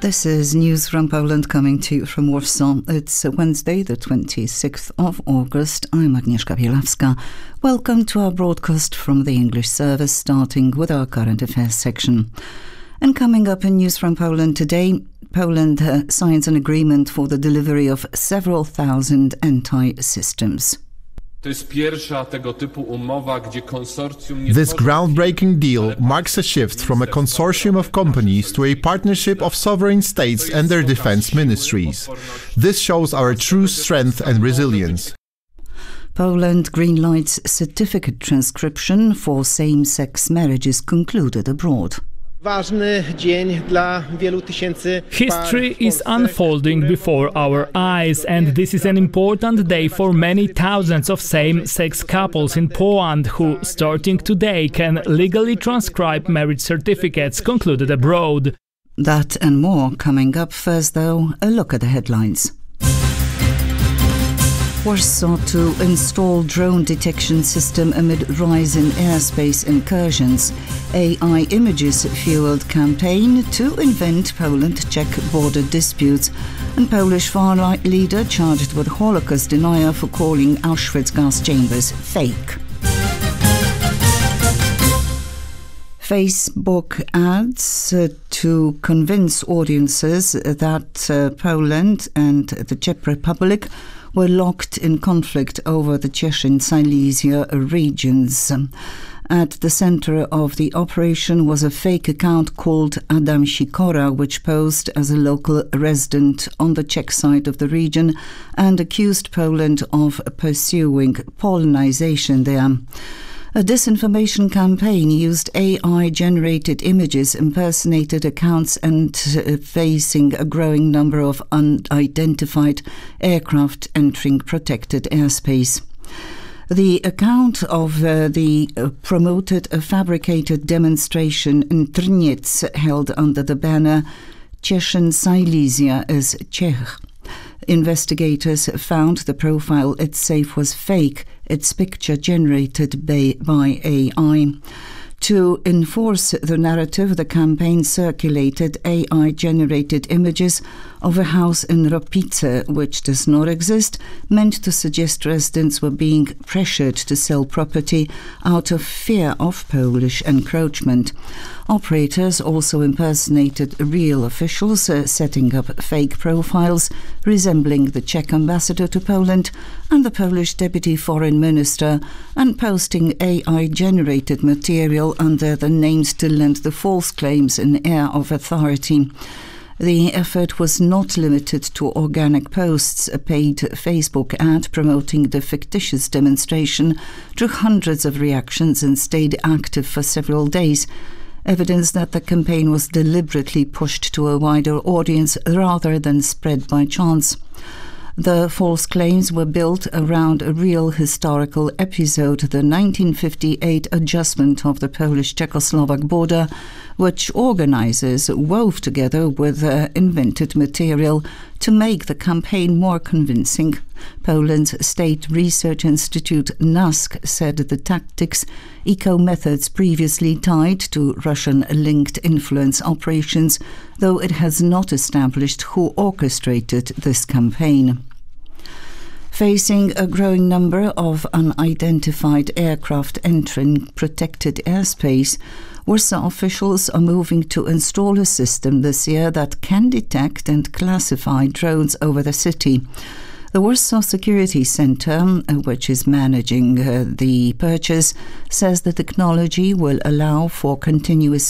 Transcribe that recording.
This is News from Poland coming to you from Warsaw. It's Wednesday, the 26th of August. I'm Agnieszka Bielawska. Welcome to our broadcast from the English service, starting with our current affairs section. And coming up in News from Poland today, Poland signs an agreement for the delivery of several thousand anti-systems. This groundbreaking deal marks a shift from a consortium of companies to a partnership of sovereign states and their defense ministries. This shows our true strength and resilience. Poland greenlights certificate transcription for same-sex marriages concluded abroad. History is unfolding before our eyes, and this is an important day for many thousands of same-sex couples in Poland who, starting today, can legally transcribe marriage certificates concluded abroad. That and more coming up. First, though, a look at the headlines. Warsaw to install drone detection system amid rise in airspace incursions. AI images fueled campaign to invent Poland-Czech border disputes. And Polish far-right leader charged with Holocaust denial for calling Auschwitz gas chambers fake. Facebook ads to convince audiences that Poland and the Czech Republic were locked in conflict over the Cieszyn Silesia regions. At the center of the operation was a fake account called Adam Sikora, which posed as a local resident on the Czech side of the region and accused Poland of pursuing Polonization there. A disinformation campaign used AI-generated images, impersonated accounts, and facing a growing number of unidentified aircraft entering protected airspace. The account of the promoted a fabricated demonstration in Trniec held under the banner Cieszyn Silesia as Czech. Investigators found the profile itself was fake, its picture generated by AI. To enforce the narrative, the campaign circulated AI-generated images of a house in Ropice, which does not exist, meant to suggest residents were being pressured to sell property out of fear of Polish encroachment. Operators also impersonated real officials, setting up fake profiles resembling the Czech ambassador to Poland and the Polish deputy foreign minister, and posting AI-generated material under the names to lend the false claims an air of authority. The effort was not limited to organic posts. A paid Facebook ad promoting the fictitious demonstration drew hundreds of reactions and stayed active for several days. Evidence that the campaign was deliberately pushed to a wider audience rather than spread by chance. The false claims were built around a real historical episode, the 1958 adjustment of the Polish-Czechoslovak border, which organizers wove together with invented material to make the campaign more convincing. Poland's State Research Institute NASK said the tactics echo methods previously tied to Russian-linked influence operations, though it has not established who orchestrated this campaign. Facing a growing number of unidentified aircraft entering protected airspace, Warsaw officials are moving to install a system this year that can detect and classify drones over the city. The Warsaw Security Center, which is managing the purchase, says the technology will allow for continuous